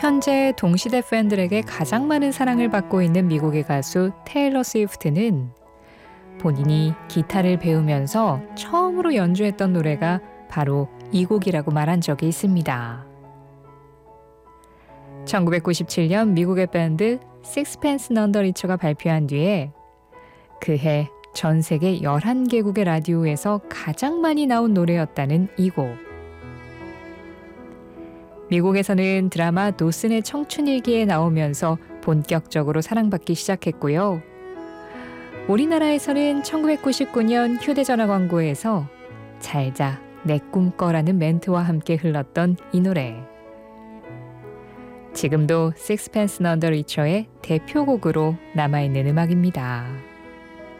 현재 동시대 팬들에게 가장 많은 사랑을 받고 있는 미국의 가수 테일러 스위프트는 본인이 기타를 배우면서 처음으로 연주했던 노래가 바로 이 곡이라고 말한 적이 있습니다. 1997년 미국의 밴드 식스펜스 넌 더 리처가 발표한 뒤에 그해 전 세계 11개국의 라디오에서 가장 많이 나온 노래였다는 이 곡. 미국에서는 드라마 도슨의 청춘일기에 나오면서 본격적으로 사랑받기 시작했고요. 우리나라에서는 1999년 휴대전화 광고에서 잘자 내 꿈꿔라는 멘트와 함께 흘렀던 이 노래. 지금도 식스펜스 넌 더 리처의 대표곡으로 남아있는 음악입니다.